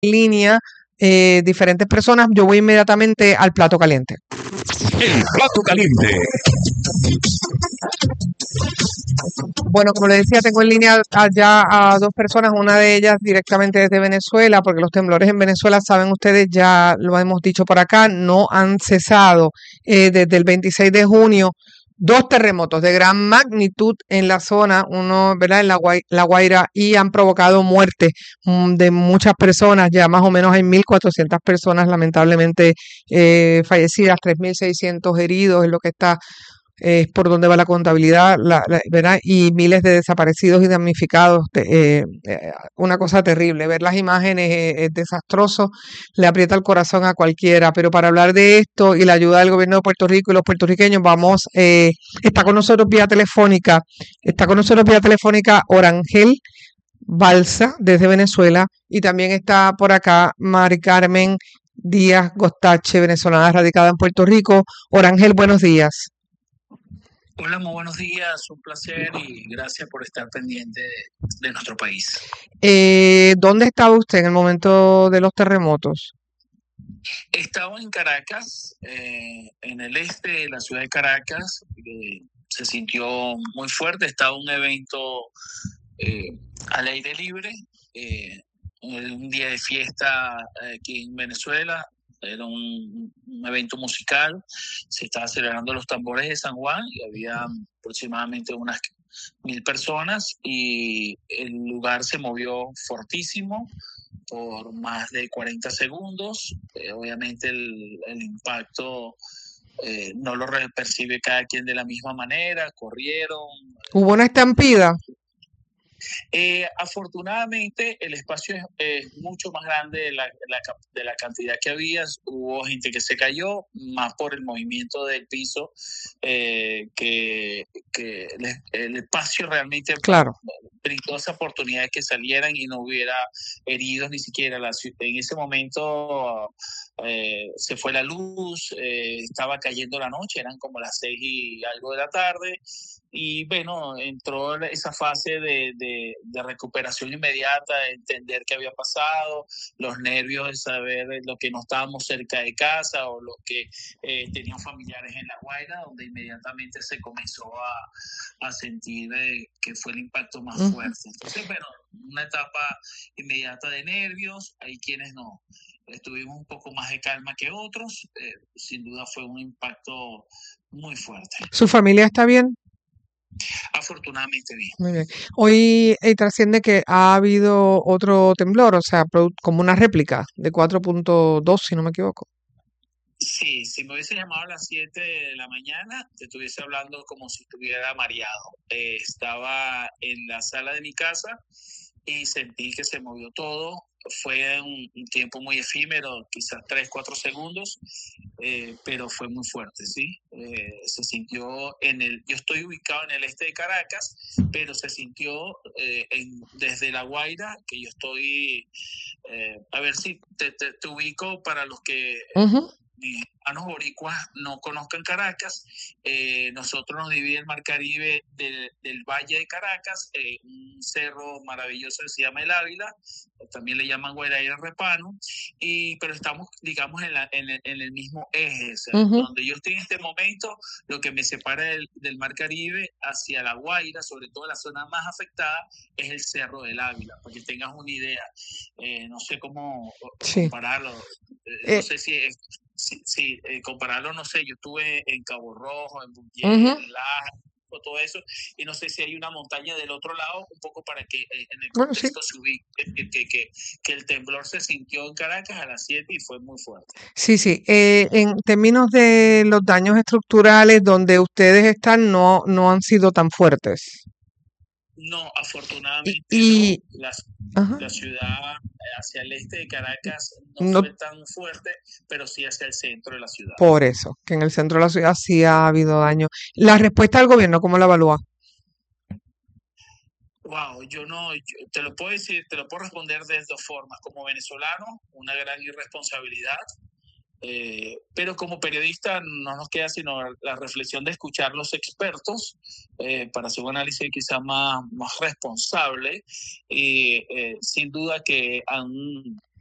línea diferentes personas. Yo voy inmediatamente al plato caliente. El plato caliente. Bueno, como les decía, tengo en línea ya a dos personas, una de ellas directamente desde Venezuela, porque los temblores en Venezuela, saben ustedes, ya lo hemos dicho por acá, no han cesado desde el 26 de junio. Dos terremotos de gran magnitud en la zona, uno, ¿verdad?, en La Guaira, y han provocado muerte de muchas personas. Ya más o menos hay 1.400 personas lamentablemente fallecidas, 3.600 heridos, es lo que está es por donde va la contabilidad, ¿verdad? Y miles de desaparecidos y damnificados. Una cosa terrible. Ver las imágenes es desastroso, le aprieta el corazón a cualquiera. Pero para hablar de esto y la ayuda del gobierno de Puerto Rico y los puertorriqueños, está con nosotros vía telefónica Orangel Balsa desde Venezuela, y también está por acá Mari Carmen Díaz Gostache, venezolana radicada en Puerto Rico. Orangel, buenos días. Hola, muy buenos días, un placer y gracias por estar pendiente de nuestro país. ¿Dónde estaba usted en el momento de los terremotos? Estaba en Caracas, en el este de la ciudad de Caracas. Se sintió muy fuerte, estaba un evento al aire libre, un día de fiesta aquí en Venezuela. Era un evento musical, se estaba celebrando los tambores de San Juan y había aproximadamente unas 1.000 personas y el lugar se movió fortísimo por más de 40 segundos. Obviamente el impacto no lo percibe cada quien de la misma manera, corrieron. ¿Hubo una estampida? Afortunadamente el espacio es mucho más grande de la cantidad que había. Hubo gente que se cayó, más por el movimiento del piso, que el espacio realmente claro brindó esa oportunidad de que salieran y no hubiera heridos ni siquiera. En ese momento se fue la luz, estaba cayendo la noche, eran como las 6 y algo de la tarde. Y bueno, entró esa fase de recuperación inmediata, de entender qué había pasado, los nervios de saber lo que no estábamos cerca de casa o los que tenían familiares en La Guaira, donde inmediatamente se comenzó a sentir que fue el impacto más fuerte. Entonces, bueno, una etapa inmediata de nervios, hay quienes no. Estuvimos un poco más de calma que otros, sin duda fue un impacto muy fuerte. ¿Su familia está bien? Afortunadamente bien. Muy bien. Hoy trasciende que ha habido otro temblor, o sea, como una réplica de 4.2, si no me equivoco. Sí, si me hubiese llamado a las 7 de la mañana, te estuviese hablando como si estuviera mareado. Estaba en la sala de mi casa y sentí que se movió todo. Fue un tiempo muy efímero, quizás 3, 4 segundos, pero fue muy fuerte, ¿sí? Se sintió yo estoy ubicado en el este de Caracas, pero se sintió desde La Guaira, que yo estoy, a ver si te ubico para los que... mis hermanos boricuas no conozcan Caracas. Nosotros nos divide el Mar Caribe del Valle de Caracas, un cerro maravilloso que se llama el Ávila, también le llaman Guairaíra Repano, pero estamos, digamos, en el mismo eje. O sea, donde yo estoy en este momento, lo que me separa del Mar Caribe hacia La Guaira, sobre todo la zona más afectada, es el Cerro del Ávila, para que tengas una idea. No sé cómo compararlo. No sé si es... Sí, compararlo, no sé, yo estuve en Cabo Rojo, en Buñé, en Laja, todo eso, y no sé si hay una montaña del otro lado, un poco para que en el contexto se ubique, que el temblor se sintió en Caracas a las 7 y fue muy fuerte. Sí, sí. En términos de los daños estructurales, donde ustedes están, no han sido tan fuertes. No, afortunadamente no. La ciudad hacia el este de Caracas no fue tan fuerte, pero sí hacia el centro de la ciudad. Por eso, que en el centro de la ciudad sí ha habido daño. La respuesta del gobierno, ¿cómo la evalúa? Wow, yo te lo puedo decir, te lo puedo responder de dos formas. Como venezolano, una gran irresponsabilidad. Pero como periodista no nos queda sino la reflexión de escuchar los expertos para hacer un análisis quizá más responsable, y sin duda que han